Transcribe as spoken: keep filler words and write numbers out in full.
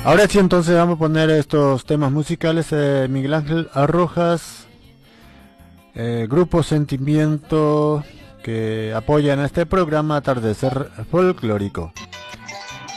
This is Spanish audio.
Ahora sí, entonces vamos a poner estos temas musicales de Miguel Ángel Arrojas, eh, Grupo Sentimiento, que apoyan este programa Atardecer Folclórico.